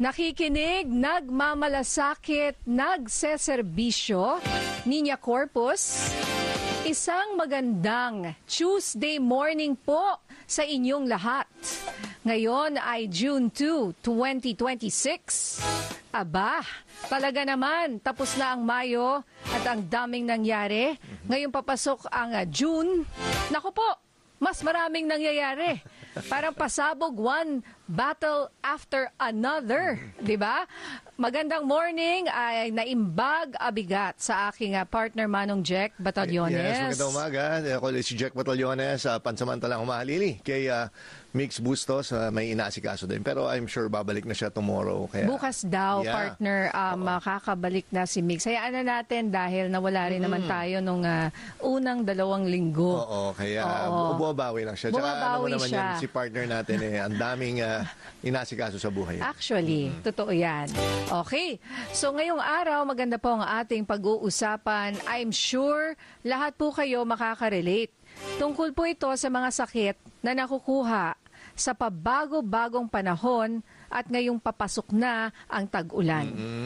Nakikinig, nagmamalasakit, nagseserbisyo, Niña Corpus. Isang magandang Tuesday morning po sa inyong lahat. Ngayon ay June 2, 2026. Aba, talaga naman, tapos na ang Mayo at ang daming nangyari. Ngayon papasok ang June. Naku po, mas maraming nangyayari. Parang pasabog, one battle after another, di ba? Magandang morning ay naimbag abigat sa aking partner Manong Jack Batallones. Yes, magandang umaga. Ako si Jack Batallones, pansamantalang humahalili kay Mix Bustos, may inaasikaso din. Pero I'm sure babalik na siya tomorrow. Kaya, bukas daw, partner, makakabalik na si Mix. Hayaan na natin dahil nawala rin naman tayo nung unang 2 linggo. Oo, kaya bumabawi lang siya. Tsaka Bumabawi naman siya. Yan, si partner natin ang daming inaasikaso sa buhay. Actually, totoo yan. Okay, so ngayong araw, maganda po ang ating pag-uusapan. I'm sure lahat po kayo makaka-relate. Tungkol po ito sa mga sakit na nakukuha sa pabago-bagong panahon at ngayong papasok na ang tag-ulan.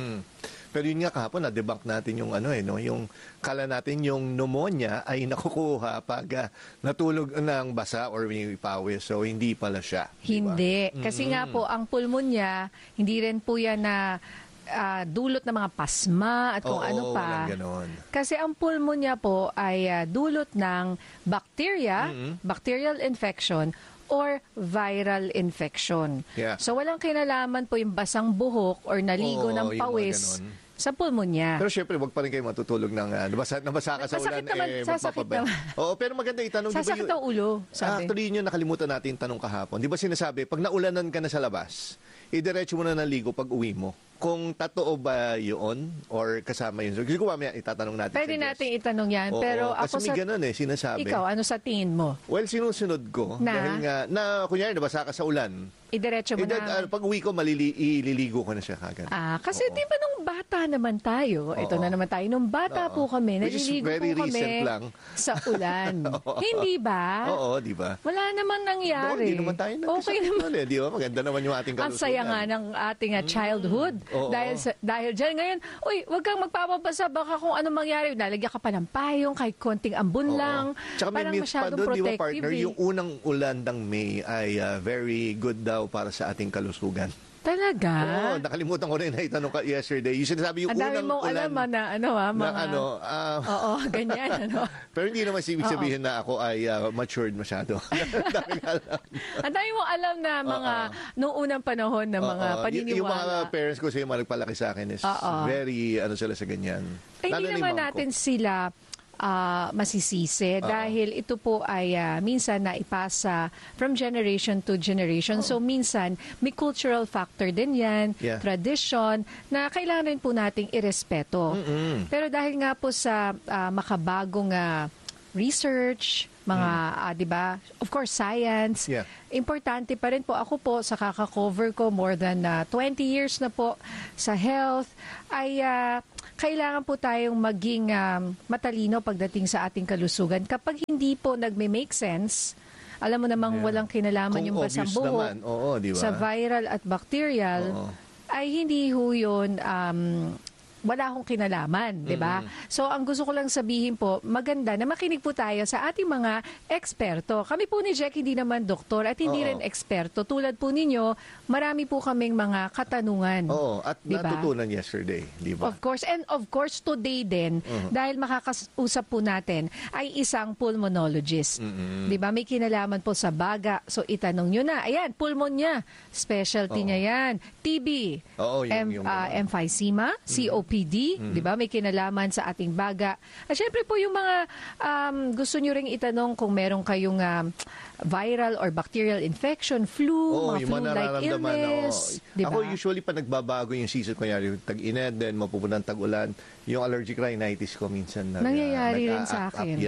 Pero yun nga kahapon, na-debunk natin yung yung kala natin yung pneumonia ay nakukuha pag natulog ng basa or may pawis. So, hindi pala siya. Hindi. Diba? Kasi nga po, ang pulmonya, hindi rin po yan na dulot ng mga pasma at kung ano pa. Kasi ang pulmonya po ay dulot ng bacteria, bacterial infection, or viral infection. Yeah. So walang kinalaman po yung basang buhok or naligo ng pawis sa pulmonya. Pero syempre, wag pa rin kayo matutulog ng nabasa ka sa ulan. Sasakit naman. Oo, pero maganda itanong. Sasakit ang ulo, sabi. Actually, yun yung nakalimutan natin tanong kahapon. Di ba sinasabi, pag naulanan ka na sa labas, idiretso mo na ng ligo pag uwi mo. Kung totoo ba yun or kasama yun? So, siguro mamaya itatanong natin. Pwede natin itanong yan. Pero ako kasi may ganun sinasabi. Ikaw, ano sa tingin mo? Well, sinusunod ko. Dahil nga, kunyari, nabasa ka sa ulan. Idiretso mo na. Pag uwi ko, ililigo ko na siya kagad. Kasi di ba nung bata naman tayo, ito na naman tayo, nung bata po kami, naliligo po kami sa ulan. Hindi ba? Oo, di ba? Wala naman nangyari. Hindi naman tayo okay naman. Di ba? Maganda naman yung ating kalusugan. Ang saya nga ng ating childhood. Dahil dyan ngayon, huwag kang magpapabasa, baka kung anong mangyari, nalagyan ka pa ng payong, kahit konting ambon lang. Tsaka parang may masyadong doon, protective. Di ba, partner, yung unang ulan ng May ay very good daw para sa ating kalusugan. Talaga? Oo, nakalimutan ko rin na itanong ka yesterday. Yung sinasabi yung unang ulan. Ang dami mong alam oo, ganyan. Pero hindi naman ibig sabihin na ako ay matured masyado. Ang dami mong alam na mga noong unang panahon na mga paniniwala. Yung mga parents ko sa'yo malagpalaki sa akin is very sila sa ganyan. Hindi naman natin sila masisisi dahil ito po ay minsan naipasa from generation to generation. So minsan may cultural factor din yan, tradition, na kailangan rin po nating irespeto. Pero dahil nga po sa makabagong research, mga, di ba, of course, science, importante pa rin po. Ako po, sa kaka-cover ko, more than 20 years na po sa health, ay kailangan po tayong maging matalino pagdating sa ating kalusugan. Kapag hindi po nagme-make sense, alam mo namang walang kinalaman yung basang buhok diba? Sa viral at bacterial, ay hindi ho yun wala akong kinalaman, di ba? So, ang gusto ko lang sabihin po, maganda na makinig po tayo sa ating mga eksperto. Kami po ni Jack hindi naman doktor at hindi rin eksperto. Tulad po ninyo, marami po kaming mga katanungan. At diba? Natutunan yesterday, di ba? Of course, and of course today din, dahil makakausap po natin, ay isang pulmonologist. Di ba? May kinalaman po sa baga. So, itanong nyo na. Ayan, pulmonya. Specialty niya yan. TB, emphysema, COPD, di ba? May kinalaman sa ating baga. At syempre po yung mga gusto nyo ring itanong kung meron kayong viral or bacterial infection, flu, mga flu-like illness. Diba? Ako usually pa nagbabago yung season, kunyari tag-init, then mapupunang tag-ulan, yung allergic rhinitis ko minsan nangyayari rin sa akin. Yan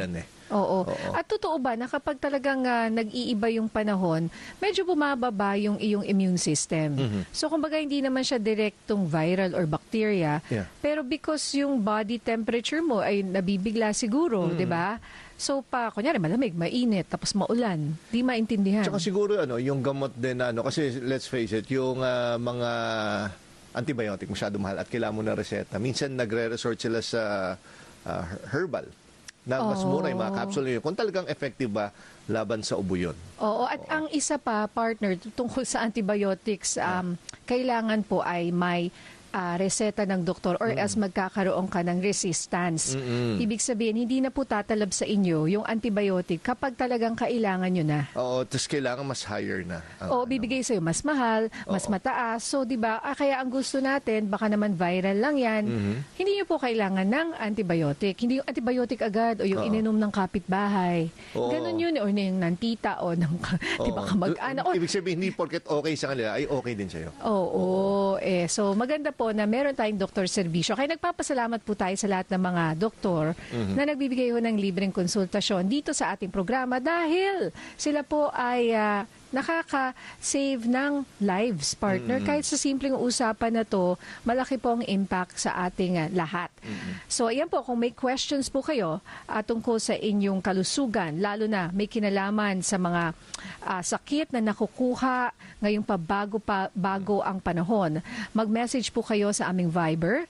Oo. At totoo ba na kapag talagang nag-iiba yung panahon, medyo bumababa yung iyong immune system. So kumbaga hindi naman siya direktong viral or bacteria, pero because yung body temperature mo ay nabibigla siguro, 'di ba? So kunyari malamig, mainit, tapos maulan, di maintindihan. Tsaka siguro yung gamot din kasi let's face it, yung mga antibiotic masyado mahal at kailangan mo na reseta. Minsan nagre-resort sila sa herbal na mas mura yung mga capsule yun. Kung talagang effective ba laban sa ubo yun. Oo, at ang isa pa, partner, tungkol sa antibiotics, kailangan po ay may reseta ng doktor or else magkakaroon ka ng resistance. Ibig sabihin, hindi na po tatalab sa inyo yung antibiotic kapag talagang kailangan nyo na. Oo, tapos kailangan mas higher na. Bibigay sa'yo mas mahal, mas mataas. So, di ba, kaya ang gusto natin, baka naman viral lang yan, hindi nyo po kailangan ng antibiotic. Hindi yung antibiotic agad o yung ininom ng kapitbahay. Ganun yun, o yung nantita o ng, di ba, kamag-anak. Ibig sabihin, hindi porket okay sa kanila, ay okay din sa'yo. So maganda po na meron tayong doktor serbisyo. Kaya nagpapasalamat po tayo sa lahat ng mga doktor na nagbibigay ho ng libreng konsultasyon dito sa ating programa dahil sila po ay nakaka-save ng lives, partner. Kahit sa simpleng usapan na to, malaki po ang impact sa ating lahat. So, ayan po, kung may questions po kayo tungkol sa inyong kalusugan, lalo na may kinalaman sa mga sakit na nakukuha ngayong bago ang panahon, mag-message po kayo sa aming Viber,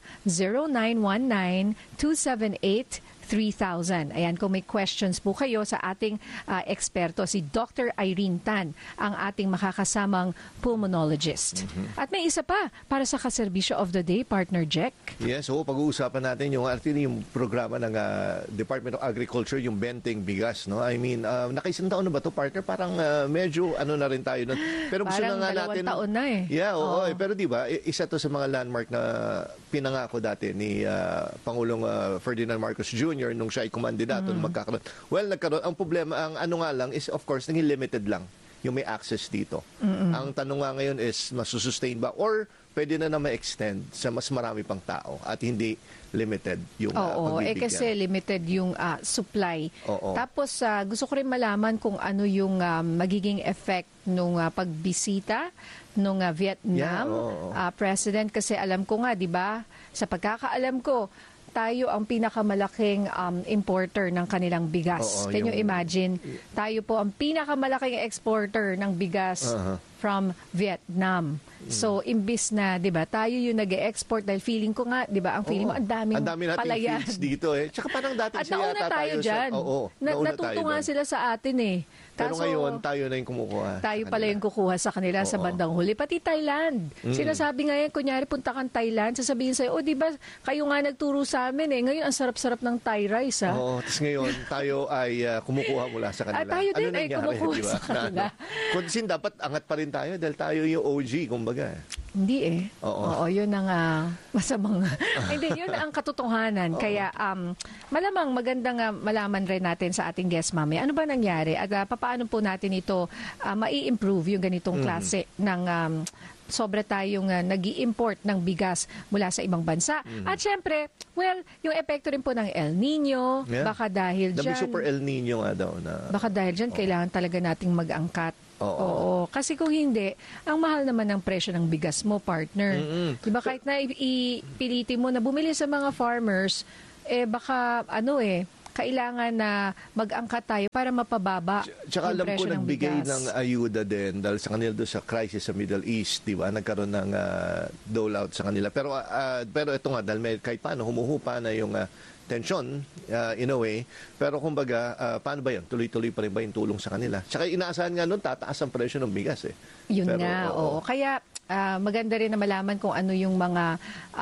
0919-278-3000. Ayan, kung may questions po kayo sa ating eksperto, si Dr. Irene Tan, ang ating makakasamang pulmonologist. At may isa pa, para sa kaserbisyo of the day, partner Jack. Yes, pag-uusapan natin yung programa ng Department of Agriculture, yung Benteng Bigas. No? I mean, nakaisang taon na ba to, partner? Parang medyo na rin tayo nun. Pero gusto parang na nga natin. Taon na eh. Yeah, pero di ba, isa to sa mga landmark na pinangako dati ni Pangulong Ferdinand Marcos Jr. nung siya ay kumandidato magkakaroon. Well, nagkaroon. Ang problema, ang nga lang is of course, naging limited lang yung may access dito. Ang tanong nga ngayon is, masusustain ba or pwede na ma-extend sa mas marami pang tao at hindi limited yung pagbibigyan. Kasi limited yung supply. Tapos gusto ko rin malaman kung ano yung magiging effect nung pagbisita nung Vietnam president, kasi alam ko nga, 'di ba? Sa pagkakaalam ko, tayo ang pinakamalaking importer ng kanilang bigas. Can you imagine? Tayo po ang pinakamalaking exporter ng bigas from Vietnam. So, imbis na, 'di ba, tayo yung nag-e-export dahil feeling ko nga, 'di ba, ang feeling mo ang daming palayan. Fields dito Tsaka parang dati at nauna tayo diyan. Natuto nga sila sa atin eh. Pero ngayon, tayo na yung kumukuha. Tayo pala yung kukuha sa kanila sa bandang huli. Pati Thailand. Sinasabi ngayon, kunyari punta kang Thailand, sasabihin sa'yo, di ba, kayo nga nagturo sa amin eh. Ngayon, ang sarap-sarap ng Thai rice, ha? Tapos ngayon, tayo ay kumukuha mula sa kanila. Tayo din ay kumukuha sa kanila. Kung dapat angat pa rin tayo dahil tayo yung OG, kumbaga. Hindi eh. Yun ang masamang. Hindi, yun ang katotohanan. Kaya malamang magandang malaman rin natin sa ating guest mamaya. Ano ba nangyari? At paano po natin ito mai-improve yung ganitong klase ng sobra tayong nag-i-import ng bigas mula sa ibang bansa. At syempre, yung epekto rin po ng El Nino, baka dahil dyan. Super El Nino nga daw. Baka dahil dyan, kailangan talaga nating mag-angkat. Kasi kung hindi, ang mahal naman ng presyo ng bigas mo, partner. Diba, kahit na ipiliti mo na bumili sa mga farmers, baka kailangan na mag-angkat tayo para mapababa Tsaka yung alam ko presyo ng nagbigay bigas. ng ayuda din dahil sa kanila doon sa crisis sa Middle East, di ba? Nagkaroon ng dole-out sa kanila. Pero ito nga, dahil kahit paano, humuhupa na yung tension in a way. Pero kumbaga, paano ba yun? Tuloy-tuloy pa rin ba yung tulong sa kanila? Tsaka inaasahan nga nun, tataas ang presyo ng bigas eh. Yun nga, Kaya maganda rin na malaman kung ano yung mga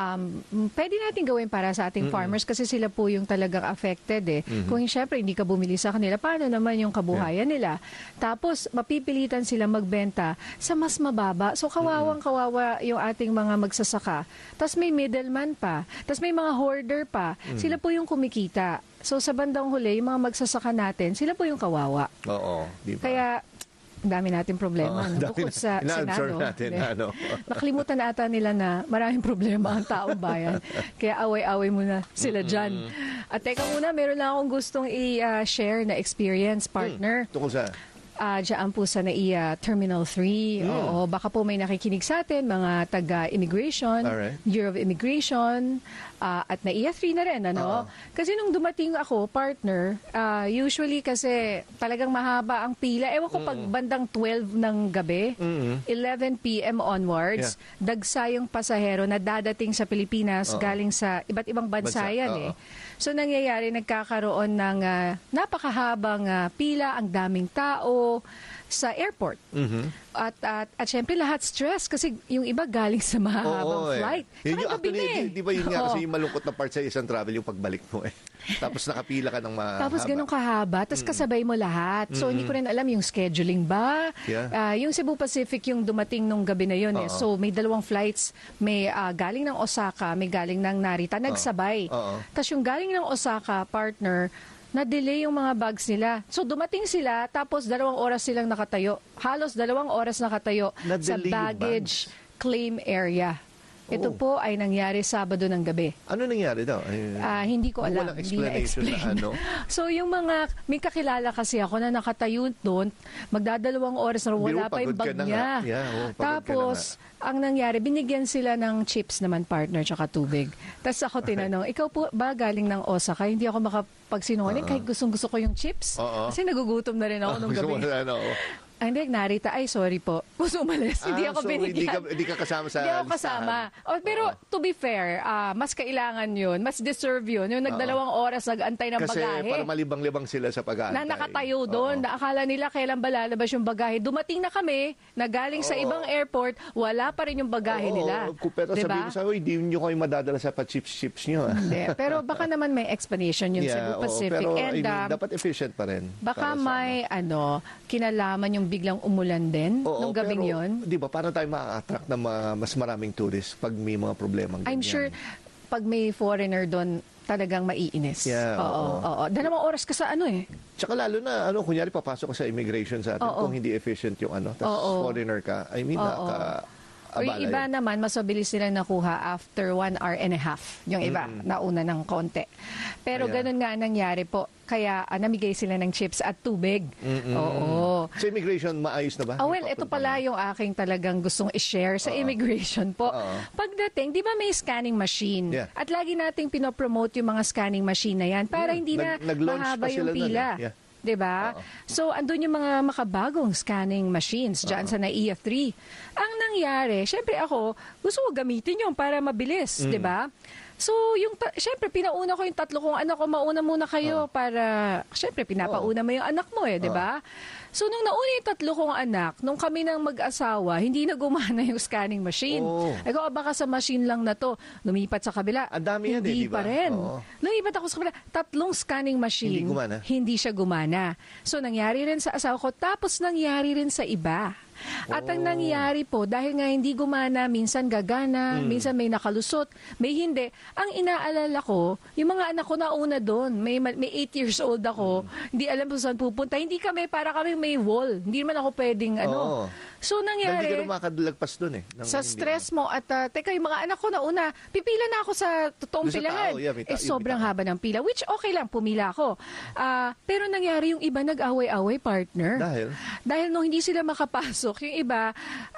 pwede natin gawin para sa ating farmers kasi sila po yung talagang affected eh. Kung syempre hindi ka bumili sa kanila, paano naman yung kabuhayan nila? Tapos mapipilitan sila magbenta sa mas mababa. So kawawang-kawawa yung ating mga magsasaka. Tapos may middleman pa. Tapos may mga hoarder pa. Sila po yung kumikita. So sa bandang huli, yung mga magsasaka natin, sila po yung kawawa. Diba? Kaya dami nating problema. No? Bukod sa Senado. Natin, Nakalimutan na ata nila na maraming problema ang taong bayan. Kaya away-away muna sila dyan. At teka muna, meron lang akong gustong i-share na experience, partner. Tungkol sa? Diyan po sa NAIA Terminal 3. Oo, baka po may nakikinig sa atin, mga taga-immigration, Alright. Bureau of Immigration, at NAIA 3 na rin. Ano? Kasi nung dumating ako, partner, usually kasi talagang mahaba ang pila. Ewan ko pag bandang 12 ng gabi, 11 p.m. onwards, dagsa yung pasahero na dadating sa Pilipinas galing sa iba't ibang bansa yan eh. So nangyayari, nagkakaroon ng napakahabang pila, ang daming tao sa airport. At syempre lahat stress kasi yung iba galing sa mahahabang flight. Yun yung gabi actually, di ba yun nga kasi yung malungkot na part sa isang travel yung pagbalik mo eh. Tapos nakapila ka ng mahaba. Tapos ganun kahaba, tapos kasabay mo lahat. So hindi ko rin alam yung scheduling ba. Yung Cebu Pacific yung dumating nung gabi na yun eh. So may dalawang flights, may galing ng Osaka, may galing ng Narita, nagsabay. Tapos yung galing ng Osaka, partner, na-delay yung mga bags nila. So dumating sila, tapos 2 oras silang nakatayo. Halos 2 oras nakatayo sa baggage claim area. Ito po ay nangyari Sabado ng gabi. Ano nangyari daw? Hindi ko alam. Walang explanation na ano. So yung may kakilala kasi ako na nakatayo doon, magdadalawang oras na wala pa yung bag niya. Tapos, ang nangyari, binigyan sila ng chips naman, partner, tsaka tubig. Tapos ako tinanong, ikaw po ba galing ng Osaka? Hindi ako makapagsinungaling kahit gustong-gusto ko yung chips. Kasi nagugutom na rin ako nung gabi. Hindi, Narita. Ay, sorry po. Gusto umalis. Hindi ako binigyan. Hindi ka kasama sa Hindi ako kasama. Pero to be fair, mas kailangan yun. Mas deserve yun. Yung nagdalawang oras nag-antay ng bagahe. Kasi para malibang-libang sila sa pag-aantay. Na nakatayo doon. Na akala nila kailan ba lalabas yung bagahe. Dumating na kami, na galing sa ibang airport, wala pa rin yung bagahe nila. Pero sabihin mo sa hindi nyo kayo madadala sa pa-chips nyo. Hindi. Pero baka naman may explanation yung Cebu Pacific. Pero dapat efficient pa rin. Baka may kinalaman yung biglang umulan din nung gabing yon. Di ba, paano tayo ma-attract ng mas maraming tourists pag may mga problema ganyan? I'm sure pag may foreigner doon, talagang maiinis. Oo. 2 oras ka sa Tsaka lalo na, kunyari papasok ka sa immigration sa atin, kung hindi efficient yung tapos foreigner ka, I mean, o yung iba naman, mas mabilis silang nakuha after 1 hour and a half. Yung iba, nauna ng konti. Pero ganun nga nangyari po. Kaya namigay sila ng chips at tubig. Oo. Sa immigration, maayos na ba? Well, ito pala yung aking talagang gustong i-share sa immigration po. Pagdating, di ba may scanning machine? At lagi nating pinopromote yung mga scanning machine na yan para hindi na mahaba yung pila. Diba? So, andun yung mga makabagong scanning machines dyan sa NAIA 3. Ang nangyari, syempre ako, gusto ko gamitin yun para mabilis, diba? So, syempre, pinauna ko yung 3 kong anak ko, mauna muna kayo para, syempre, pinapauna mo yung anak mo diba? So, nung nauna yung 3 kong anak, nung kami nang mag-asawa, hindi na gumana yung scanning machine. Eko, baka sa machine lang na to. Lumipat sa kabila. Ang dami yan hindi diba? pa rin. Lumipat ako sa kabila. 3 scanning machine. Hindi siya gumana. So, nangyari rin sa asawa ko. Tapos, nangyari rin sa iba. At ang nangyari po, dahil nga hindi gumana, minsan gagana, minsan may nakalusot, may hindi. Ang inaalala ko, yung mga anak ko nauna doon, may 8 years old ako, hindi alam kung saan pupunta. Hindi kami, para kami may wall. Hindi naman ako pwedeng So nangyari, hindi ka makadalagpas doon sa stress mo at teka, yung mga anak ko nauna, pipila na ako sa totoong pilahan. Sobrang haba ng pila, which okay lang, pumila ako. Pero nangyari yung iba nag-away-away, partner. Dahil nung hindi sila makapasok, yung iba,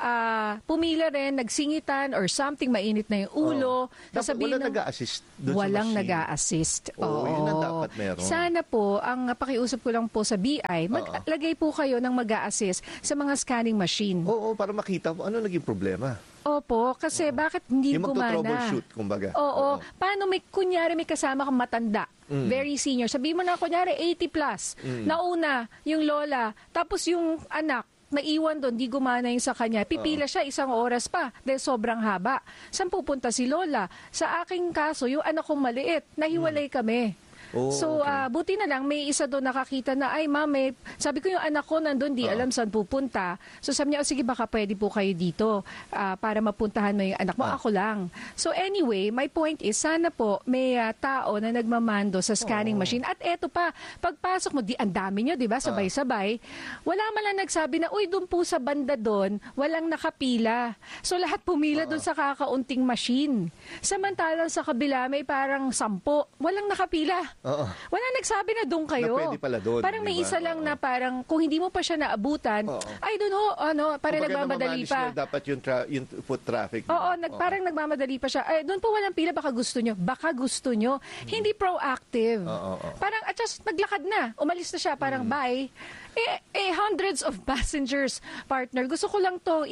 pumila rin, nagsingitan or something, mainit na yung ulo. Walang nag-a-assist doon sa machine. Walang nag-a-assist. Yun ang dapat meron. Sana po, ang pakiusap ko lang po sa BI, maglagay po kayo ng mag-a-assist sa mga scanning machine. Para makita mo ano naging problema. Opo, kasi bakit hindi gumana? Yung mag-troubleshoot, kumbaga. Paano kunyari may kasama kang matanda, very senior, sabihin mo na kunyari 80 plus, nauna yung lola, tapos yung anak, naiwan doon, di gumana yung sa kanya. Pipila siya 1 oras pa dahil sobrang haba. Saan pupunta si Lola? Sa aking kaso, yung anak kong maliit, nahiwalay kami. So, buti na lang, may isa doon nakakita na, ay ma'am, sabi ko yung anak ko nandun, di alam saan pupunta. So sabi niya, sige baka pwede po kayo dito para mapuntahan mo yung anak mo. Ako lang. So anyway, my point is, sana po may tao na nagmamando sa scanning machine. At eto pa, pagpasok mo, ang dami nyo, di ba, sabay-sabay, wala man lang nagsabi na, uy, doon po sa banda doon, walang nakapila. So lahat pumila doon sa kakaunting machine. Samantalang sa kabila, may parang 10, walang nakapila. Wala nagsabi na doon kayo. Na pwede pala doon. Parang may isa lang na parang, kung hindi mo pa siya naabutan, ay doon parang nagmamadali pa. Dapat yung foot traffic. Parang nagmamadali pa siya. Ay, doon po walang pila, baka gusto nyo. Baka gusto nyo. Hindi proactive. Parang, at just naglakad na. Umalis na siya, parang bye. Hundreds of passengers, partner. Gusto ko lang to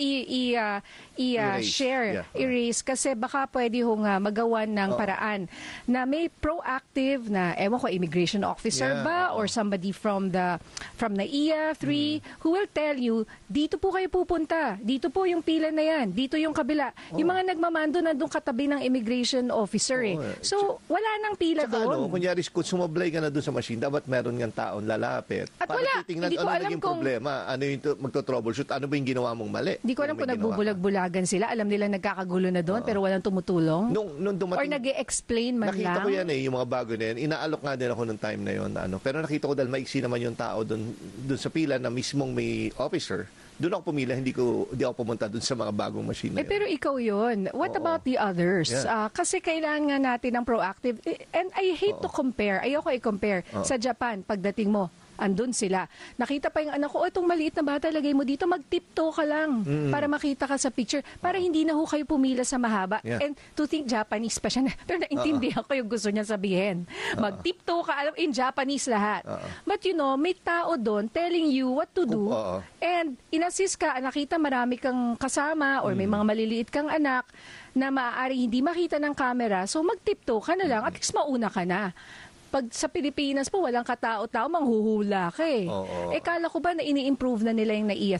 i-share, erase, kasi baka pwede hong magawan ng paraan na may proactive na, ewan ko, immigration officer ba or somebody from the NAIA 3 who will tell you, dito po kayo pupunta, dito po yung pila na yan, dito yung kabila. Yung mga nagmamando nandun katabi ng immigration officer So, wala nang pila doon. Kunyari, kung sumablay ka na doon sa machine, dapat meron ng taon lalapit. At wala, hindi ko alam kung problema, ano yung magto-troubleshoot, ano ba yung ginawa mong mali? Hindi ko alam kung nagbubulag-bulagan sila. Alam nila nagkakagulo na doon pero walang tumutulong. Nung dumating, or nag-e-explain man nakita lang. ko yan yung mga bago na yan. Inaalok nga din ako ng time na yun. Pero nakita ko dahil maiksi naman yung tao doon sa pila na mismong may officer. Doon ako pumila, hindi ako pumunta doon sa mga bagong machine na yun. Pero ikaw yun. What about the others? Kasi kailangan natin ng proactive. And I hate to compare. Ayoko i-compare. Sa Japan, pagdating mo, andun sila. Nakita pa yung anak ko, itong maliit na bata, lagay mo dito, mag-tiptoe ka lang para makita ka sa picture. Para hindi na ho kayo pumila sa mahaba. And to think Japanese pa siya. Pero naintindihan ko yung gusto niya sabihin. Mag-tiptoe ka, alam, in Japanese lahat. But you know, may tao doon telling you what to do. And in-assist ka, nakita marami kang kasama or may mga maliliit kang anak na maaari hindi makita ng camera. So mag-tiptoe ka na lang. At least mauna ka na. Pag sa Pilipinas po, walang katao-tao, manghuhula ka eh. Kala ko ba na ini-improve na nila yung NAIA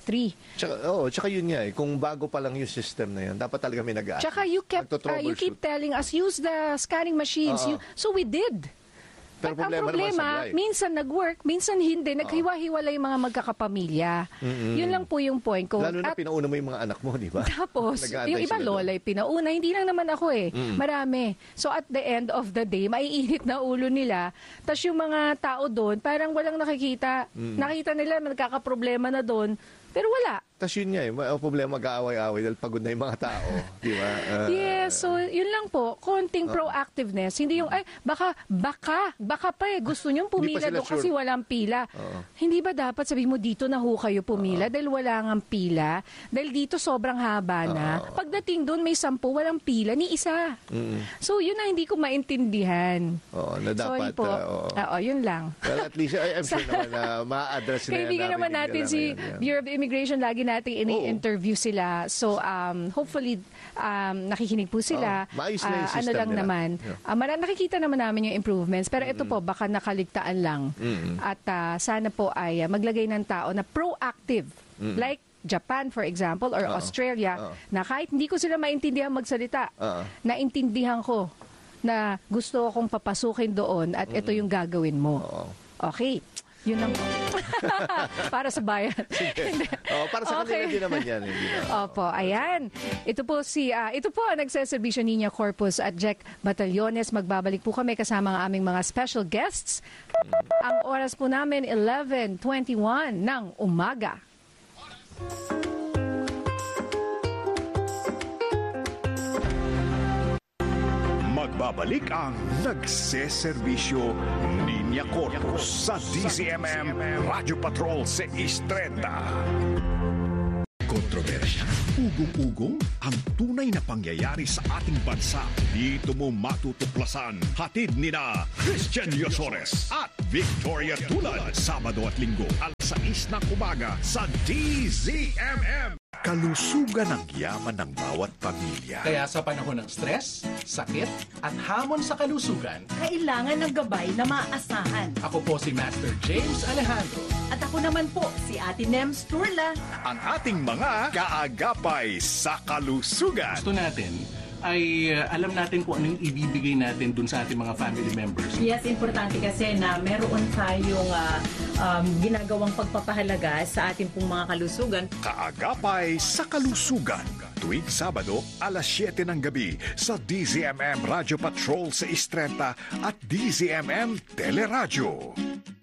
3? Tsaka yun nga kung bago pa lang yung system na yun, dapat talaga may nag-aasya. Tsaka you keep telling us, use the scanning machines. So we did. Pero ang problema, minsan nag-work, minsan hindi. Naghiwa-hiwala yung mga magkakapamilya. Yun lang po yung point ko. Lalo na pinauna mo yung mga anak mo, di ba? Tapos, yung iba lola, pinauna. Hindi lang naman ako Marami. So at the end of the day, maiinit na ulo nila. Tapos yung mga tao doon, parang walang nakikita. Nakita nila, nagkakaproblema na doon. Pero wala. Tapos yun nga may problema, mag-aaway-aaway dahil pagod na yung mga tao. Di ba? So yun lang po, konting proactiveness. Hindi yung, baka pa gusto nyong pumila doon kasi walang pila. Hindi ba dapat sabi mo dito na ho kayo pumila dahil wala ngang pila? Dahil dito sobrang haba na. Pagdating doon may 10, walang pila, ni isa. So yun na hindi ko maintindihan. Na dapat. Sorry po. Yun lang. Well, at least I'm sure naman na ma-address na kaibigan naman natin si Bureau of Immigration, lagi nating ini-interview sila. So, hopefully, nakikinig po sila. Maayos na yung system lang nila. Naman. Nakikita naman namin yung improvements. Pero ito po, baka nakaligtaan lang. At sana po ay maglagay ng tao na proactive. Like Japan, for example, or Australia, na kahit hindi ko sila maintindihan magsalita, naintindihan ko na gusto akong papasukin doon at ito yung gagawin mo. Okay. Yun lang po. Para sa bayan. Para sa kanila din naman yan. Opo, ayan. Ito po ang nagseservisyo Niña Corpus at Jack Batallones. Magbabalik po kami kasama ang aming mga special guests. Ang oras po namin, 11:21 ng umaga. Magbabalik ang nagseserbisyo Niña Corpus sa DZMM Radio Patrol 630. Kontrobersya, ugong-ugong, ang tunay na pangyayari sa ating bansa. Dito mo matutuklasan. Hatid nina Christian Yosores at Victoria Tulad. Sabado at Linggo, alas 6 ng umaga sa DZMM. Kalusugan ang yaman ng bawat pamilya. Kaya sa panahon ng stress, sakit, at hamon sa kalusugan, kailangan ng gabay na maaasahan. ako po si Master James Alejandro. At ako naman po, si Ate Nems Turla. Ang ating mga kaagapay sa kalusugan. Gusto natin ay alam natin kung ano yung ibibigay natin dun sa ating mga family members. Yes, importante kasi na meron tayong ginagawang pagpapahalaga sa ating pong mga kalusugan. Kaagapay sa kalusugan. Tuwing Sabado, alas 7 ng gabi sa DZMM Radio Patrol sa Istrenta at DZMM Teleradyo.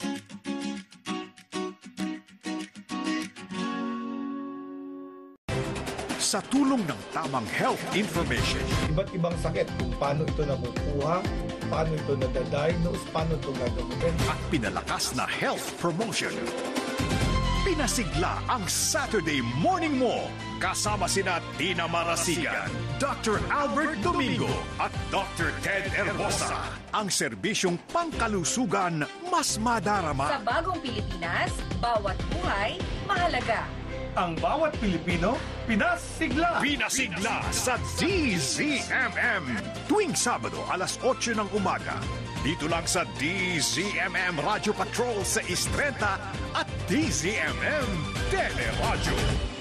Sa tulong ng tamang health information, Iba't ibang sakit, kung paano ito nakukuha, paano ito nadadiagnose, paano ito gagawin. at pinalakas na health promotion. Pinasigla ang Saturday Morning Mo kasama sina Tina Marasigan, Dr. Albert Domingo at Dr. Ted Herbosa. Ang serbisyong pangkalusugan mas madarama. Sa bagong Pilipinas, bawat buhay mahalaga. Ang bawat Pilipino, pinasigla! Pinasigla sa DZMM. Tuwing Sabado, alas 8 ng umaga. Dito lang sa DZMM Radio Patrol sa Istrenta at DZMM Teleradyo.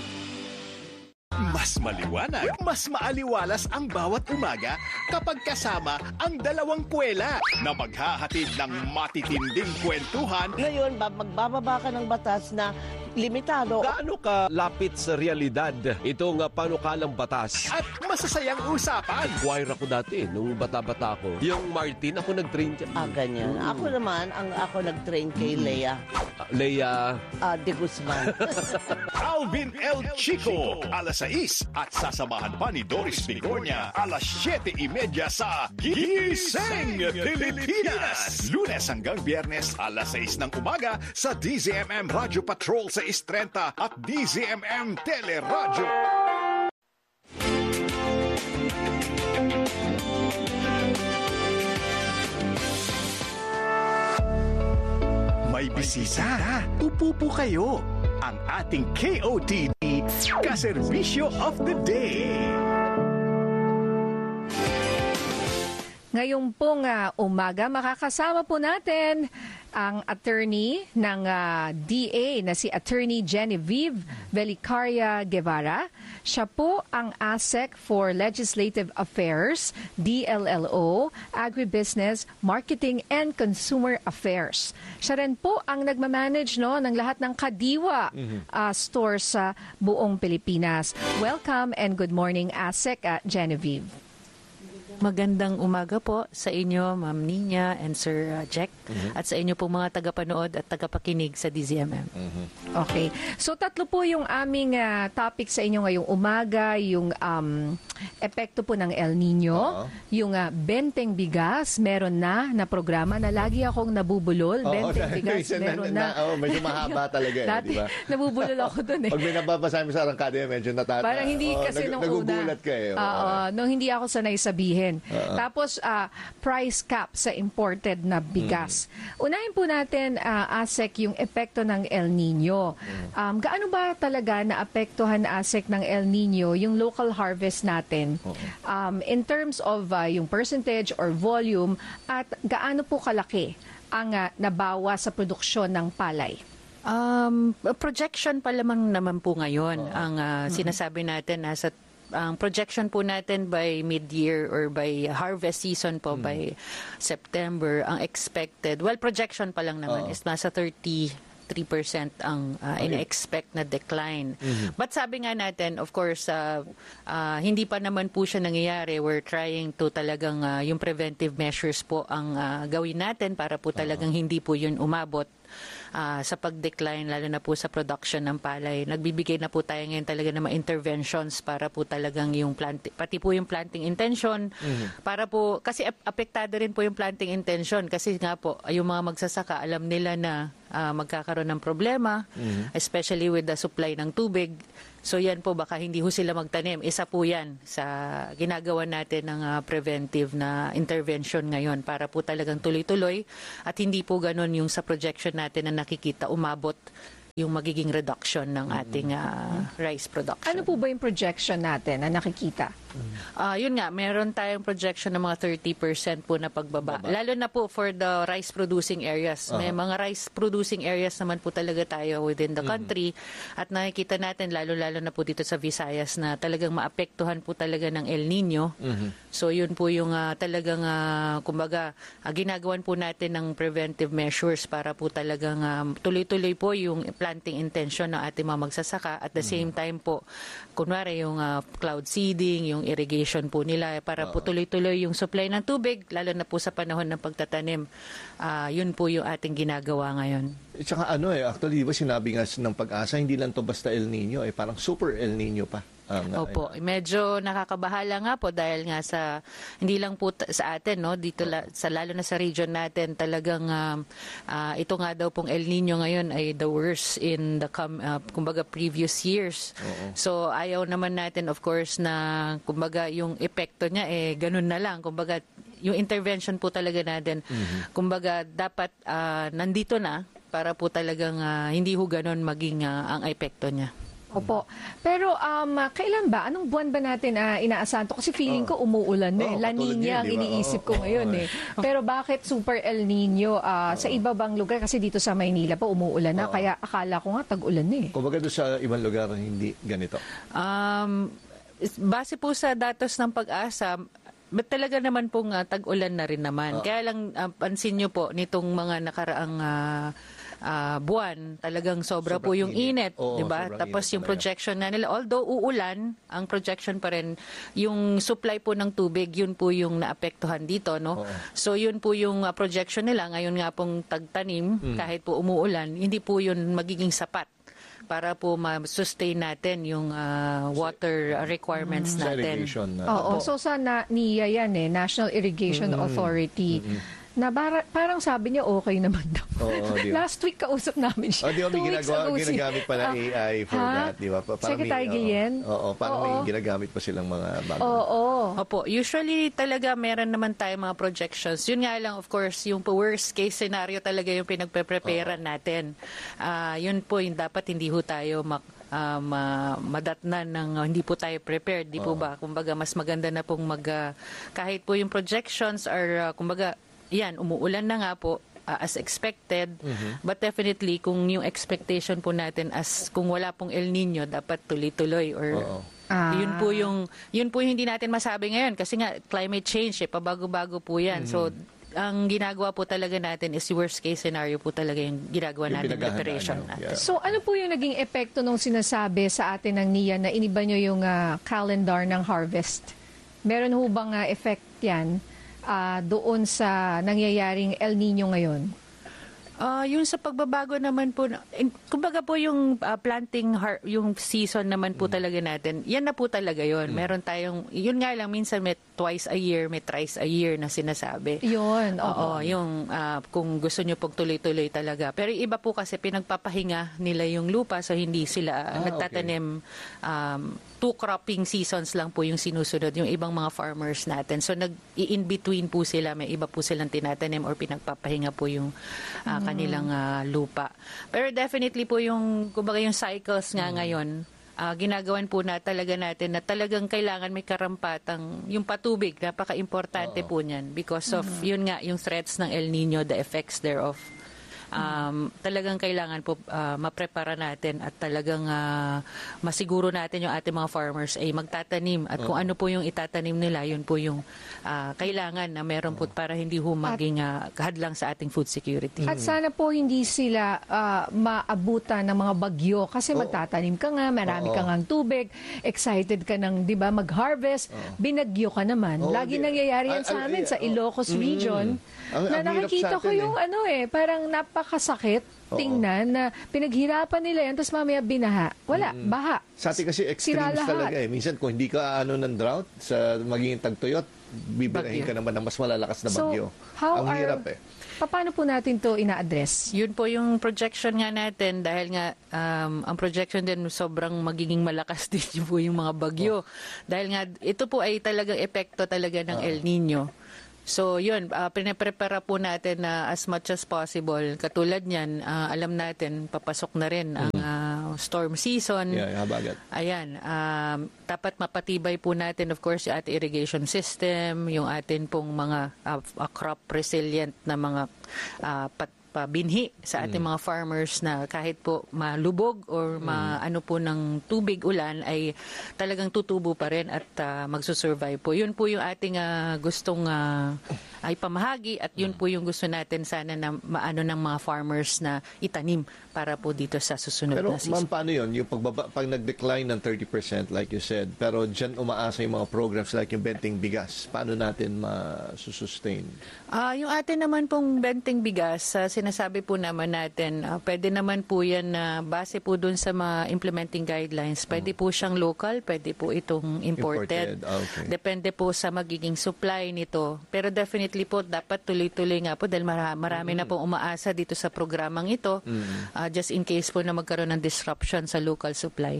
Mas maliwanag, mas maaliwalas ang bawat umaga kapag kasama ang dalawang kwela na maghahatid ng matitinding kwentuhan Ngayon, magbababa ka ng batas na limitado. Gaano ka lapit sa realidad itong panukalang batas? at masasayang usapan. Choir ako dati, nung bata-bata ako. Yung Martin, ako nag-train dyan. Ganyan. Ako naman, ako nag-train kay Lea Leia, de Guzman. Alvin L. Chico, alas 6 at sasamahan pa ni Doris Bigornia, alas 7:30 sa Gising Pilipinas. Lunes hanggang Biyernes, alas 6 ng umaga sa DZMM Radio Patrol sa Istrenta at DZMM Teleradyo. May bisita. Upo po kayo. Ang ating KOTD Kaserbisyo of the Day. Ngayong pong umaga, makakasama po natin ang attorney ng DA na si Attorney Genevieve Velicaria Guevara. Siya po ang ASEC for Legislative Affairs, DLLO, Agribusiness, Marketing and Consumer Affairs. Siya rin po ang nagmamanage ng lahat ng Kadiwa stores sa buong Pilipinas. Welcome and good morning, ASEC Genevieve. Magandang umaga po sa inyo, Ma'am Nina and Sir Jack, at sa inyo po mga tagapanood at tagapakinig sa DZMM. Okay. So tatlo po yung aming topic sa inyo ngayong umaga, yung epekto po ng El Nino, yung benteng bigas, meron na programa na lagi akong nabubulol. Benteng bigas, meron na. Medyo mahaba talaga Dati, di ba? nabubulol ako dun Pag may nababasa mo sa arangkada, medyo natata. Parang hindi kasi nung una. Nagugulat ka eh. Nung hindi ako sanay sabihin. Tapos, price cap sa imported na bigas. Unahin po natin, ASEC, yung epekto ng El Nino. Gaano ba talaga naapektuhan, ASEC, ng El Nino yung local harvest natin? In terms of yung percentage or volume, at gaano po kalaki ang nabawa sa produksyon ng palay? Projection pa lamang naman po ngayon. Ang sinasabi natin nasa ang projection po natin by mid-year or by harvest season po by September, ang expected, projection pa lang naman is nasa 33% ang ina-expect na decline. But sabi nga natin, of course, hindi pa naman po siya nangyayari. We're trying to talagang yung preventive measures po ang gawin natin para po talagang hindi po yun umabot sa pag-decline, lalo na po sa production ng palay. Nagbibigay na po tayo ngayon talaga ng mga interventions para po talagang yung pati po yung planting intention, para po, kasi apektado rin po yung planting intention kasi nga po, yung mga magsasaka, alam nila na magkakaroon ng problema, especially with the supply ng tubig. So yan po, baka hindi ho sila magtanim. Isa po yan sa ginagawa natin ng preventive na intervention ngayon para po talagang tuloy-tuloy at hindi po ganun yung sa projection natin na nakikita umabot yung magiging reduction ng ating rice production. Ano po ba yung projection natin na nakikita? Yun nga, meron tayong projection ng mga 30% po na pagbaba. Lalo na po for the rice producing areas. May mga rice producing areas naman po talaga tayo within the country at nakikita natin lalo-lalo na po dito sa Visayas na talagang maapektuhan po talaga ng El Nino. So yun po yung talagang kumbaga ginagawan po natin ng preventive measures para po talagang tuloy-tuloy po yung planting intention ng ating mga magsasaka at the same time po kunwari yung cloud seeding, yung irrigation po nila para po tuloy-tuloy yung supply ng tubig lalo na po sa panahon ng pagtatanim. Yun po yung ating ginagawa ngayon. At saka actually, di ba sinabi nga ng Pag-asa, hindi lang to basta El Nino, parang super El Nino pa. Opo, medyo nakakabahala nga po dahil nga sa hindi lang po sa atin no dito sa lalo na sa region natin talagang ito nga daw pong El Nino ngayon ay the worst in the kumbaga previous years. So ayaw naman natin of course na kumbaga yung epekto niya ganun na lang kumbaga yung intervention po talaga natin kumbaga dapat nandito na para po talagang hindi ho ganun maging ang epekto niya. Opo. Pero kailan ba? Anong buwan ba natin inaasahan to? Kasi feeling ko umuulan na La Nina ang iniisip ko ngayon Pero bakit super El Nino? Sa iba bang lugar? Kasi dito sa Maynila pa umuulan na. Kaya akala ko nga tag-ulan na Kumbaga doon sa ibang lugar hindi ganito? Base po sa datos ng Pag-asa, talaga naman pong tag-ulan na rin naman. Kaya lang pansin nyo po nitong mga nakaraang buwan, talagang sobra po yung init, di ba? Tapos yung projection na nila, although uulan, ang projection pa rin, yung supply po ng tubig, yun po yung naapektuhan dito, no? So yun po yung projection nila, ngayon nga pong tagtanim, kahit po umuulan, hindi po yun magiging sapat para po ma-sustain natin yung water requirements natin. So sa NIA yan National Irrigation Authority. Na parang sabi niya okay naman daw. Last week kausap namin siya. Di ba may ginagamit pa na AI for that, di ba? Secretary Guillen? Parang may ginagamit pa silang mga bago. Opo. Usually talaga meron naman tayong mga projections. Yun nga lang, of course, yung worst case scenario talaga yung pinagpe-preparean natin. Yun po yung dapat hindi ho tayo madatnan ng hindi po tayo prepared, di po ba? Kumbaga, mas maganda na pong kahit po yung projections are, kumbaga, yan, umuulan na nga po as expected, but definitely kung yung expectation po natin as kung wala pong El Nino, dapat tuloy-tuloy or yun po yung hindi natin masabi ngayon kasi nga climate change pabago-bago po yan. So ang ginagawa po talaga natin is worst case scenario po talaga yung ginagawa natin, preparation natin. So ano po yung naging epekto nung sinasabi sa atin ng NIA na iniba nyo yung calendar ng harvest? Meron ho bang effect yan doon sa nangyayaring El Nino ngayon? Yung sa pagbabago naman po, kumbaga po yung planting, yung season naman po talaga natin, yan na po talaga yun. Meron tayong, yun nga lang, minsan may twice a year, may thrice a year na sinasabi. Yun, yung kung gusto nyo pong tuloy-tuloy talaga. Pero iba po kasi pinagpapahinga nila yung lupa so hindi sila nagtatanim. Two cropping seasons lang po yung sinusunod yung ibang mga farmers natin. So in between po sila, may iba po silang tinatanim or pinagpapahinga po yung kanilang lupa. Pero definitely po yung kumbaga yung cycles nga ngayon, ginagawan po talaga natin na talagang kailangan may karampatang yung patubig, napaka-importante po niyan because of yun nga yung threats ng El Nino, the effects thereof. Talagang kailangan po maprepara natin at talagang masiguro natin yung ating mga farmers ay magtatanim at kung ano po yung itatanim nila, yun po yung kailangan na meron po para hindi ho maging kahadlang sa ating food security. At sana po hindi sila maabutan ng mga bagyo kasi magtatanim ka nga, marami ka ngang tubig, excited ka ng, di ba, mag-harvest, binagyo ka naman. Lagi nangyayari yan sa amin sa Ilocos region na nakikita ko yung parang napakasakit tingnan na pinaghirapan nila yan tapos mamaya binaha. Wala, baha. Sa atin kasi extremes talaga Minsan kung hindi ka ng drought sa magiging tagtuyot, bibirahin ka naman ng mas malalakas na bagyo. Ang hirap Paano po natin to ina-address? Yun po yung projection nga natin dahil nga ang projection din sobrang magiging malakas din po yung mga bagyo. Dahil nga ito po ay talagang epekto talaga ng El Nino. So yun, pinaprepara po natin na as much as possible. Katulad niyan, alam natin papasok na rin ang storm season. Habagat. Ayan, dapat mapatibay po natin of course yung ating irrigation system, yung atin pong mga crop resilient na mga pabinhi sa ating mga farmers na kahit po malubog or ano po ng tubig ulan ay talagang tutubo pa rin at magsusurvive po. Yun po yung ating gustong ay pamahagi at yun po yung gusto natin sana na maano ng mga farmers na itanim para po dito sa susunod Pero na season. ma'am, paano yun? Yung pag nag-decline ng 30% like you said, pero dyan umaasa yung mga programs like yung benting bigas, paano natin masusustain? Yung atin naman pong benting bigas, sinasabi po naman natin, pwede naman po yan base po dun sa mga implementing guidelines. Pwede po siyang local, pwede po itong imported. Okay. Depende po sa magiging supply nito. Pero definitely po, dapat tuloy-tuloy nga po dahil marami na pong umaasa dito sa programang ito. Just in case po na magkaroon ng disruption sa local supply.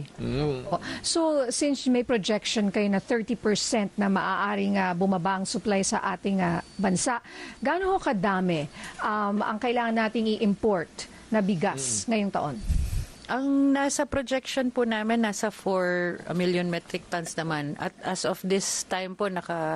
So, since may projection kayo na 30% na maaaring bumaba ang supply sa ating bansa, gaano kadami ang kailangan nating i-import na bigas ngayong taon? Ang nasa projection po namin, nasa 4 million metric tons naman. At as of this time po,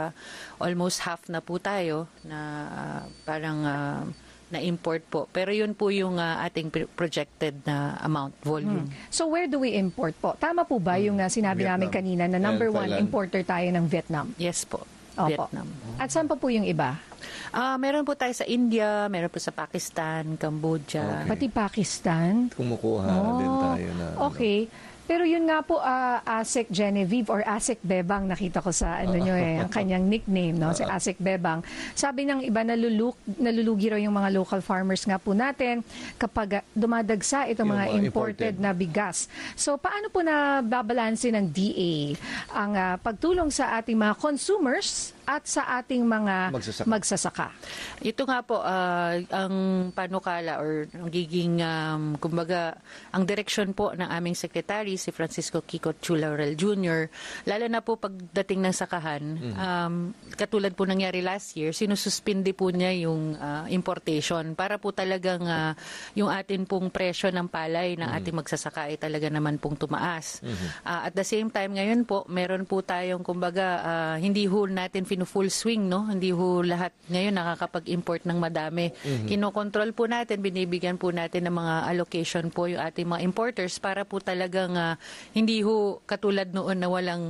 almost half na po tayo na parang na-import po. Pero yun po yung ating projected na amount, volume. So where do we import po? Tama po ba yung sinabi namin kanina na number one importer tayo ng Vietnam? Yes po, Opo. Vietnam. At saan pa po yung iba? Meron po tayo sa India, meron po sa Pakistan, Cambodia. Pati Pakistan? Kumukuha din tayo na... Okay. Pero yun nga po, Asek Genevieve or Asek Bebang, nakita ko sa ang kanyang nickname, no? Si Asek Bebang. Sabi ng iba, nalulugi raw yung mga local farmers nga po natin kapag dumadagsa itong mga imported na bigas. So paano po na babalansin ng DA ang pagtulong sa ating mga consumers at sa ating mga magsasaka? Ito nga po, ang panukala or ang giging, kumbaga, ang direksyon po ng aming sekretary, si Francisco Kiko Chulaurel Jr., lalo na po pagdating ng sakahan, katulad po nangyari last year, sinususpindi po niya yung importation para po talagang yung atin pong presyo ng palay ng ating magsasaka ay talaga naman pong tumaas. At the same time ngayon po, meron po tayong, kumbaga, hindi ho natin full swing, no? Hindi ho lahat ngayon nakakapag-import ng madami. Kinokontrol po natin, binibigyan po natin ng mga allocation po yung ating mga importers para po talagang hindi ho katulad noon na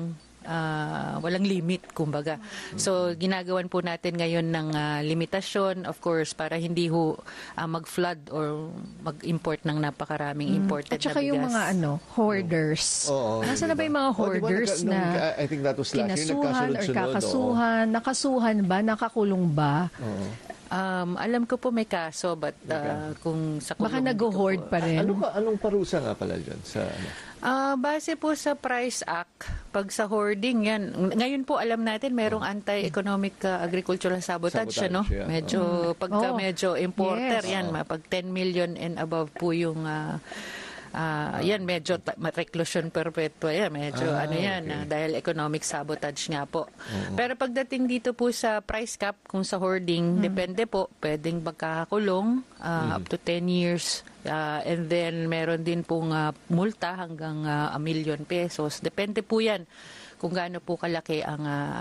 walang limit, kumbaga. So, ginagawan po natin ngayon ng limitasyon, of course, para hindi ho mag-flood or mag-import ng napakaraming imported na bigas. At saka yung mga hoarders. Nasaan na ba yung mga hoarders na I think that was last year, kinasuhan or kakasuhan? Nakasuhan ba? Nakakulong ba? Alam ko po may kaso, but kung sa kulong... Baka nag-hoard pa rin. Anong parusa nga pala dyan sa base po sa Price Act, pag sa hoarding yan, ngayon po alam natin merong anti-economic agricultural sabotage, ano? Yeah. Medyo, pagka medyo importer yan, pag 10 million and above po yung yan, medyo reclusion perpetua yan, medyo dahil economic sabotage nga po. Pero pagdating dito po sa price cap, kung sa hoarding, depende po, pwedeng magkakakulong up to 10 years. And then meron din pong multa hanggang 1 million pesos. Depende po yan kung gaano po kalaki ang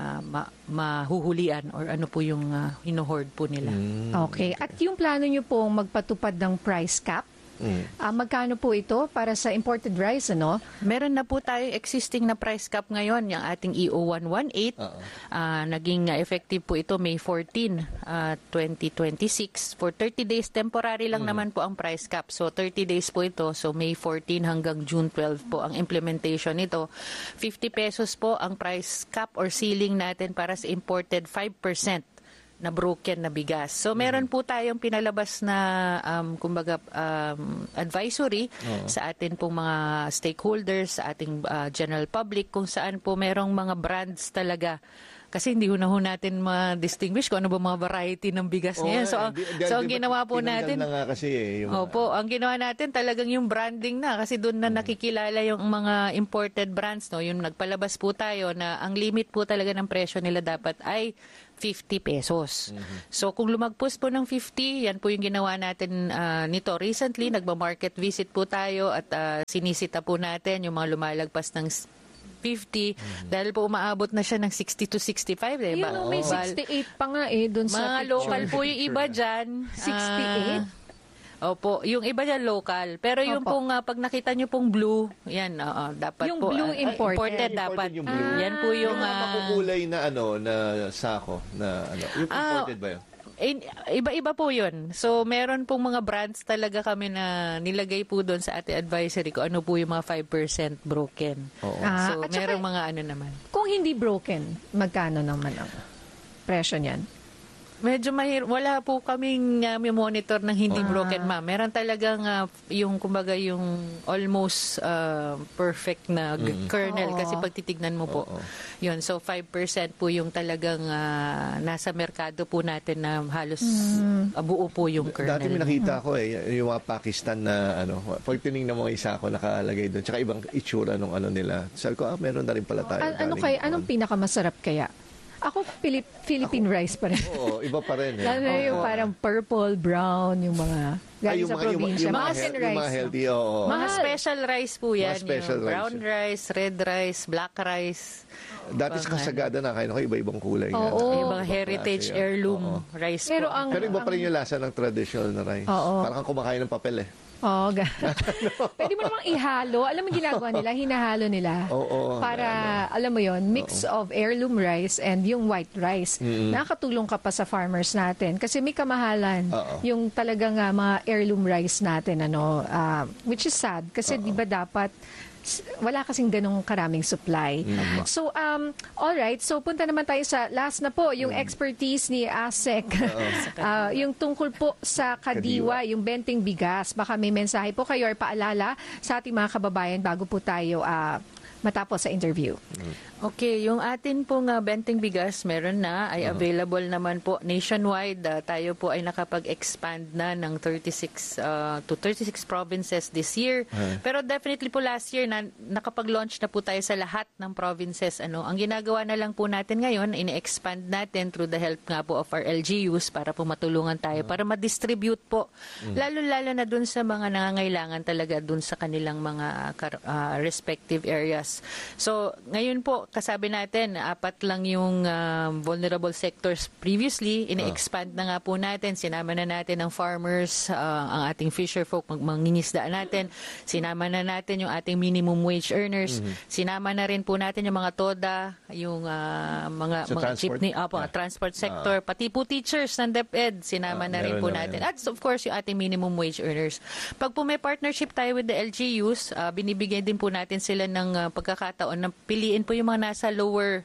mahuhulian or ano po yung hinuhoard po nila. Okay. At yung plano nyo pong magpatupad ng price cap, magkano po ito para sa imported rice, ano? Meron na po tayo existing na price cap ngayon, yung ating EO 118. Naging effective po ito May 14, 2026. For 30 days, temporary lang naman po ang price cap. So 30 days po ito. So May 14 hanggang June 12 po ang implementation nito. 50 pesos po ang price cap or ceiling natin para sa imported 5% na broken na bigas. So meron po tayong pinalabas na kumbaga advisory sa atin pong mga stakeholders, sa ating general public, kung saan po merong mga brands talaga kasi hindi ho natin ma-distinguish kung ano ba mga variety ng bigas ngayon. So, ang ginawa po natin, na nga kasi opo, ang ginawa natin talagang yung branding na kasi doon na nakikilala yung mga imported brands, no? Yung nagpalabas po tayo na ang limit po talaga ng presyo nila dapat ay 50 pesos. So kung lumagpos po ng 50, yan po yung ginawa natin nito. Recently, nagba-market visit po tayo at sinisita po natin yung mga lumalagpas ng 50 dahil po umaabot na siya ng 60 to 65. Yun, may 68 pa nga dun sa mga picture. local po yung iba dyan. 68? Opo, yung iba dyan local. Pero yung pong pag nakita nyo pong blue, yan, dapat yung po. blue imported. Dapat. Yung blue. Yan po yung makukulay na na sako na yung imported ba yun? Iba-iba po yun. So, meron pong mga brands talaga kami na nilagay po doon sa ating advisory ko. Ano po yung mga 5% broken. So, merong mga ano naman. Kung hindi broken, magkano naman ang presyo niyan? Medyo wala po kaming monitor ng hindi broken, ma'am. Meron talagang yung kumbaga yung almost perfect na kernel kasi pag titignan mo po. Yun, so 5% po yung talagang nasa merkado po natin na halos buo po yung kernel. Dati may nakita ko yung mga Pakistan na pag tinignan mo isa ako nakalagay doon, tsaka ibang itsura nung nila. Sabi ko, meron na rin pala tayo. Anong pinakamasarap kaya? Ako, Philippine rice pa rin. Oo, iba pa rin. Lalo na yung parang purple, brown, yung mga galing sa probinsya. Mga healthy, mga special rice po yan. Mga special rice. Brown rice, red rice, black rice. Dati sa Kasagada na kain ako, iba-ibang kulay. Yung mga heritage heirloom rice pero po. Pero iba pa rin yung lasa ng traditional na rice. Parang kang kumakain ng papel Pwede mo namang ihalo. Alam mo ginagawa nila? Hinahalo nila. Para, alam mo yon mix of heirloom rice and yung white rice. Nakakatulong ka pa sa farmers natin. Kasi may kamahalan yung talagang mga heirloom rice natin. Which is sad. Kasi di ba dapat wala kasing ganong karaming supply. So, alright. So, punta naman tayo sa last na po, yung expertise ni ASEC. Yung tungkol po sa kadiwa, yung benting bigas. Baka may mensahe po kayo or paalala sa ating mga kababayan bago po tayo matapos sa interview. Okay, yung atin pong benting bigas meron na, ay available naman po nationwide. Tayo po ay nakapag-expand na ng 36 to 36 provinces this year. Pero definitely po last year nakapag-launch na po tayo sa lahat ng provinces. Ang ginagawa na lang po natin ngayon, ini-expand natin through the help nga po of our LGUs para po matulungan tayo, para ma-distribute po. Lalo-lalo na dun sa mga nangangailangan talaga dun sa kanilang mga respective areas. So, ngayon po, kasabi natin, 4 lang yung vulnerable sectors previously. Ini-expand na nga po natin. Sinama na natin ang farmers, ang ating fisher folk, mangingisda natin. Sinama na natin yung ating minimum wage earners. Sinama na rin po natin yung mga TODA, yung mga jeepney, transport sector, pati po teachers ng DepEd. Sinama na rin po natin. At of course, yung ating minimum wage earners. Pag po may partnership tayo with the LGUs, binibigyan din po natin sila ng pagkakataon na piliin po yung mga nasa lower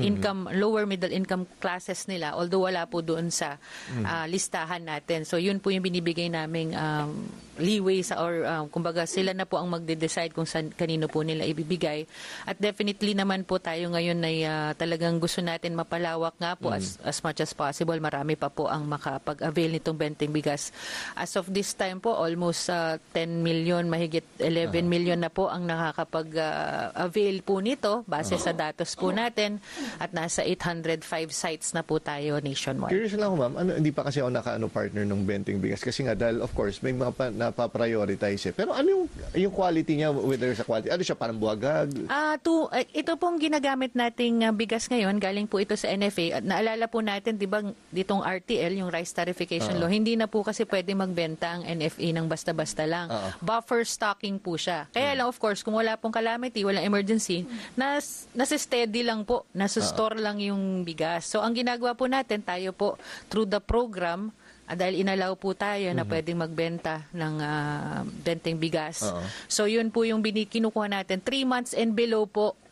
middle income classes nila, although wala po doon sa listahan natin. So yun po yung binibigay naming leeway kumbaga sila na po ang magde-decide kung kanino po nila ibibigay. At definitely naman po tayo ngayon ay talagang gusto natin mapalawak nga po as much as possible. Marami pa po ang makapag-avail nitong benting bigas. As of this time po, almost 10 million, mahigit 11 million na po ang nakakapag-avail po nito base sa datos po natin, at nasa 805 sites na po tayo nationwide. Curious lang ako, ma'am, hindi pa kasi ako partner ng benting bigas kasi nga dahil of course may mga napaprioritize pero ano yung quality niya, whether sa quality, ano siya, parang buwagag? Ito pong ginagamit nating bigas ngayon, galing po ito sa NFA. At naalala po natin, di ba, ditong RTL, yung Rice Tarification Law, hindi na po kasi pwede magbenta ang NFA ng basta-basta lang. Buffer stocking po siya. Kaya lang, of course, kung wala pong calamity, walang emergency, nasa-steady lang po, nasa-store lang yung bigas. So, ang ginagawa po natin, tayo po, through the program, dahil inalaw po tayo na pwedeng magbenta ng benting bigas. So, yun po yung kinukuha natin. 3 months and below po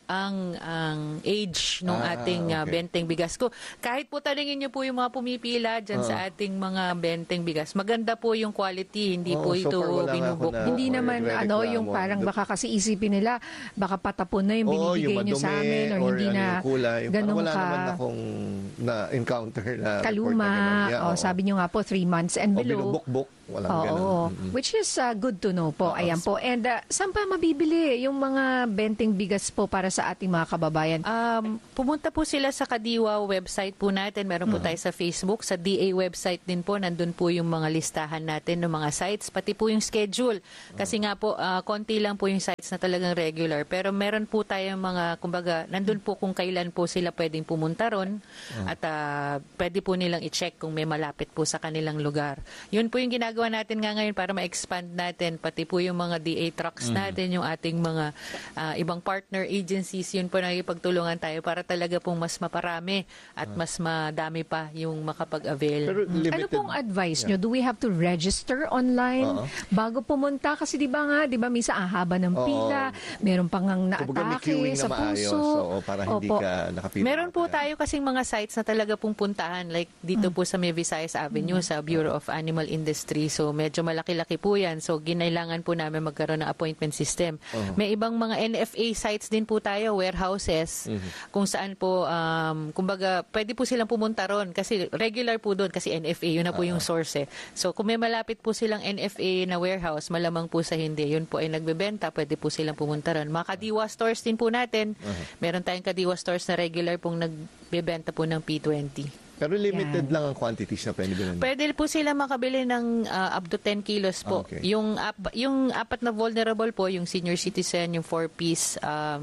ang age ng ating benteng bigas ko. Kahit po tanungin niyo po yung mga pumipila dyan sa ating mga benteng bigas, maganda po yung quality, hindi po so ito far wala nga ako binubok. na- Hindi naman yung parang baka kasi isipin nila baka patapon na yung binibigay nyo sa amin or hindi na yung kulay. ganun Wala ka naman akong na-encounter na report na kaluma. ganun. Yeah, oo. Sabi nyo nga po 3 months and O below. binubukbok. Walang Oo, ganun. which is good to know po. Ayan po. And saan pa mabibili yung mga benteng bigas po para sa ating mga kababayan? Pumunta po sila sa Kadiwa website po natin. Meron po tayo sa Facebook. Sa DA website din po. Nandun po yung mga listahan natin ng mga sites. Pati po yung schedule. Kasi nga po, konti lang po yung sites na talagang regular. Pero meron po tayong mga, kumbaga, nandun po kung kailan po sila pwedeng pumunta ron. At pwede po nilang i-check kung may malapit po sa kanilang lugar. Yun po yung ginagawa natin nga ngayon para ma-expand natin. Pati po yung mga DA trucks natin, yung ating mga ibang partner agencies. Yun po nakikipagtulungan tayo para talaga pong mas maparami at mas madami pa yung makapag-avail. Pero limited. Ano pong advice nyo? Do we have to register online bago pumunta? Kasi di ba minsan ang haba ng pila, meron pang Kumbaga, may naatake queuing sa na maayos. puso. Oo, para hindi Opo. ka nakapila. Meron po tayo kasing mga sites na talaga pong puntahan, like dito po sa May Visayas Avenue sa Bureau of Animal Industry. So medyo malaki-laki po yan. So ginailangan po namin magkaroon ng appointment system. May ibang mga NFA sites din po tayo, warehouses, kung saan po, kumbaga, pwede po silang pumunta ron kasi regular po doon kasi NFA, yun na po yung source. So kung may malapit po silang NFA na warehouse, malamang po sa hindi, yun po ay nagbebenta, pwede po silang pumunta ron. Mga Kadiwa stores din po natin. Meron tayong Kadiwa stores na regular pong nagbebenta po ng P20. Pero limited lang ang quantities na pwede bilhin. Pwede po sila makabili ng up to 10 kilos po. Okay. Yung apat na vulnerable po, yung senior citizen, yung 4-piece,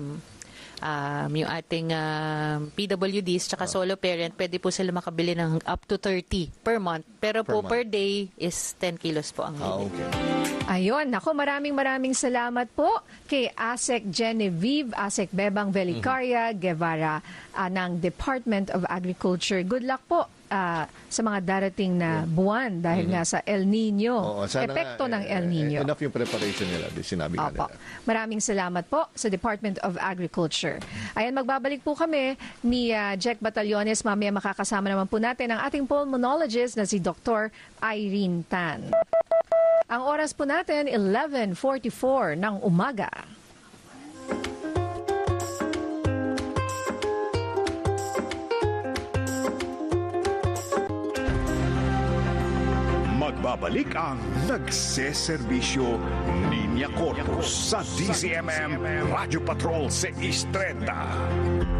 yung ating PWDs, tsaka solo parent, pwede po sila makabili ng up to 30 per month. Pero po per day is 10 kilos po ang limit. Okay. Ayun, nako maraming salamat po kay ASEC Genevieve, ASEC Bebang Velicaria Guevara ng Department of Agriculture. Good luck po sa mga darating na buwan dahil nga sa El Nino. Oo, sana Epekto nga, ng El Nino. Enough yung preparation nila. Sinabi nga Opo. nila. Maraming salamat po sa Department of Agriculture. Ayan, magbabalik po kami ni Jack Batallones. Mamaya makakasama naman po natin ang ating pulmonologist na si Dr. Irene Tan. Ang oras po natin, 11:44 ng umaga. Magbabalik ang nagseserbisyo Linya Corpus sa DZMM Radio Patrol 630.